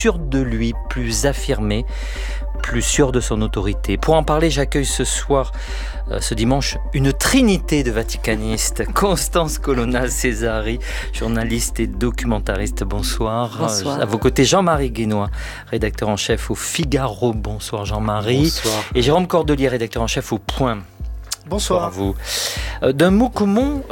sûr de lui, plus affirmé, plus sûr de son autorité. Pour en parler, j'accueille ce soir, ce dimanche, une trinité de vaticanistes. Constance Colonna-Cesari, journaliste et documentariste. Bonsoir. Bonsoir. À vos côtés, Jean-Marie Guénois, rédacteur en chef au Figaro. Bonsoir Jean-Marie. Bonsoir. Et Jérôme Cordelier, rédacteur en chef au Point. Bonsoir. À vous. D'un mot commun,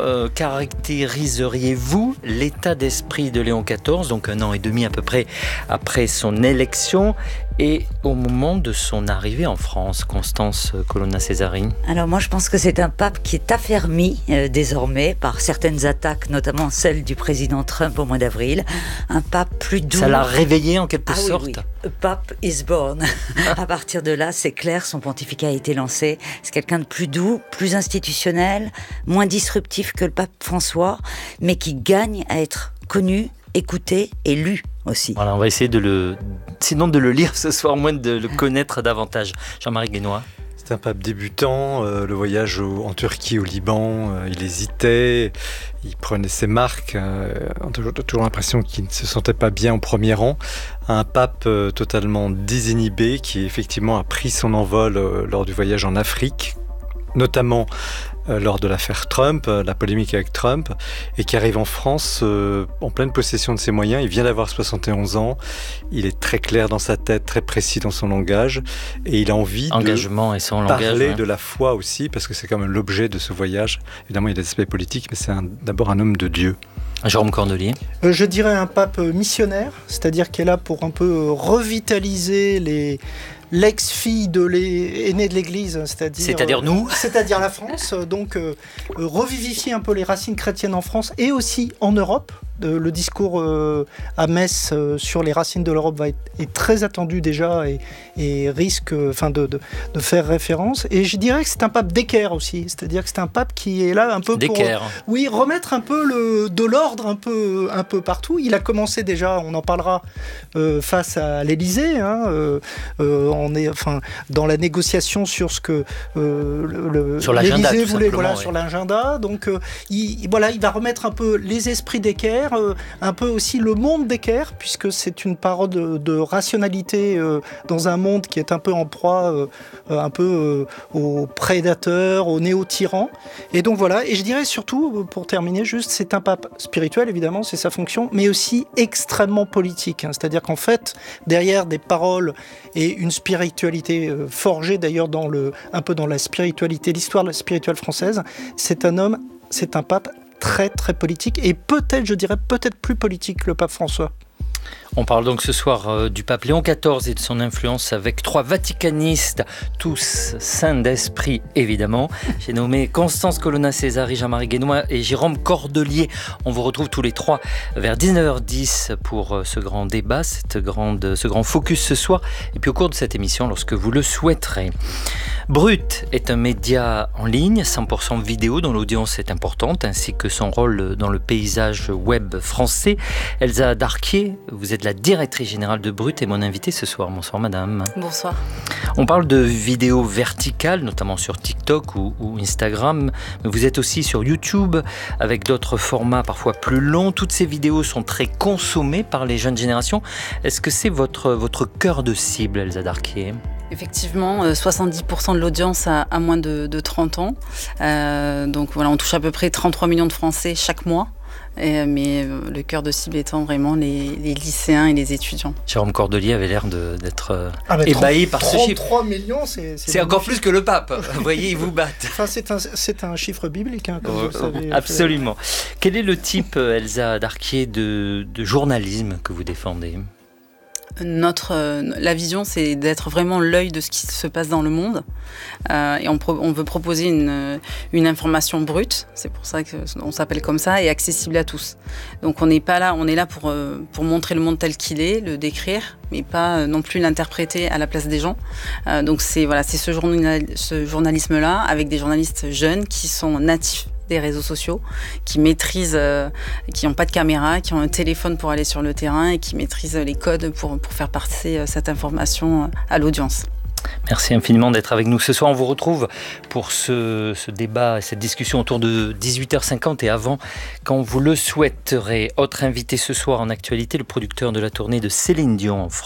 caractériseriez-vous l'état d'esprit de Léon XIV, donc 1 an et demi à peu près après son élection et au moment de son arrivée en France, Constance Colonna-Cesari? Alors moi je pense que c'est un pape qui est affermi désormais par certaines attaques, notamment celle du président Trump au mois d'avril. Un pape plus doux. Ça l'a réveillé en quelque sorte. Oui. A pape is born. À partir de là, c'est clair, son pontificat a été lancé. C'est quelqu'un de plus doux, plus institutionnel, moins disruptif que le pape François, mais qui gagne à être connu, écouté et lu aussi. Voilà, on va essayer sinon de le lire ce soir, moins de le connaître davantage. Jean-Marie Guénois. C'est un pape débutant, le voyage en Turquie, au Liban, il hésitait, il prenait ses marques, on a toujours l'impression qu'il ne se sentait pas bien au premier rang. Un pape totalement désinhibé qui effectivement a pris son envol lors du voyage en Afrique, notamment lors de l'affaire Trump, la polémique avec Trump, et qui arrive en France en pleine possession de ses moyens. Il vient d'avoir 71 ans, il est très clair dans sa tête, très précis dans son langage, et il a envie Engagement et son parler langage, de la foi aussi, parce que c'est quand même l'objet de ce voyage. Évidemment, il y a des aspects politiques, mais c'est d'abord un homme de Dieu. Jérôme Cordelier. Je dirais un pape missionnaire, c'est-à-dire qui est là pour un peu revitaliser l'ex-fille aînée de l'Église, c'est-à-dire nous, c'est-à-dire la France, donc revivifier un peu les racines chrétiennes en France et aussi en Europe. Le discours à Metz sur les racines de l'Europe est très attendu déjà et risque de faire référence. Et je dirais que c'est un pape d'équerre aussi, c'est-à-dire que c'est un pape qui est là un peu pour remettre un peu de l'ordre un peu partout. Il a commencé déjà, on en parlera, face à l'Élysée, on est dans la négociation sur ce que l'Élysée voulait, sur l'agenda. Donc il va remettre un peu les esprits d'équerre, un peu aussi le monde d'équerre, puisque c'est une parole de rationalité dans un monde qui est un peu en proie aux prédateurs, aux néo-tyrans. Et donc voilà, et je dirais surtout, pour terminer juste, c'est un pape spirituel, évidemment, c'est sa fonction, mais aussi extrêmement politique. C'est-à-dire qu'en fait, derrière des paroles et une spiritualité forgée d'ailleurs un peu dans la spiritualité, l'histoire spirituelle française, c'est un pape très très politique et peut-être plus politique que le pape François. On parle donc ce soir du pape Léon XIV et de son influence avec 3 vaticanistes, tous saints d'esprit évidemment. J'ai nommé Constance Colonna-Cesari, Jean-Marie Guénois et Jérôme Cordelier. On vous retrouve tous les 3 vers 19h10 pour ce grand débat, ce grand focus ce soir. Et puis au cours de cette émission, lorsque vous le souhaiterez. Brut est un média en ligne, 100% vidéo, dont l'audience est importante, ainsi que son rôle dans le paysage web français. Elsa Darquier, vous êtes la directrice générale de Brut et mon invitée ce soir. Bonsoir madame. Bonsoir. On parle de vidéos verticales, notamment sur TikTok ou Instagram, mais vous êtes aussi sur YouTube avec d'autres formats parfois plus longs. Toutes ces vidéos sont très consommées par les jeunes générations. Est-ce que c'est votre cœur de cible, Elsa Darquier ? Effectivement, 70% de l'audience a moins de 30 ans. Donc voilà, on touche à peu près 33 millions de Français chaque mois. Mais le cœur de cible étant vraiment les lycéens et les étudiants. Jérôme Cordelier avait l'air d'être ébahi par ce chiffre. 33 millions, c'est encore plus que le pape. Vous voyez, ils vous battent. C'est un chiffre biblique, comme vous le savez. Absolument. Quel est le type, Elsa Darquier, de journalisme que vous défendez ? La vision, c'est d'être vraiment l'œil de ce qui se passe dans le monde. Et on veut proposer une information brute, c'est pour ça qu'on s'appelle comme ça, et accessible à tous. Donc on n'est pas là, on est là pour montrer le monde tel qu'il est, le décrire, mais pas non plus l'interpréter à la place des gens. Donc c'est ce journalisme-là, avec des journalistes jeunes qui sont natifs des réseaux sociaux, qui maîtrisent, qui n'ont pas de caméra, qui ont un téléphone pour aller sur le terrain et qui maîtrisent les codes pour faire passer cette information à l'audience. Merci infiniment d'être avec nous ce soir. On vous retrouve pour ce débat et cette discussion autour de 18h50 et avant, quand vous le souhaiterez. Autre invité ce soir en actualité, le producteur de la tournée de Céline Dion en France.